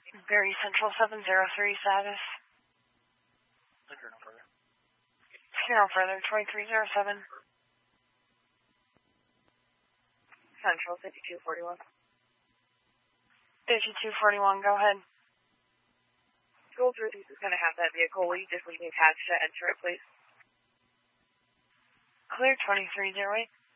Berry Central 703 status. No further, 2307. Central 5241. 5241, go ahead. School Truth is going to have that vehicle. Will you just leave me attached to enter it, please? Clear 2308.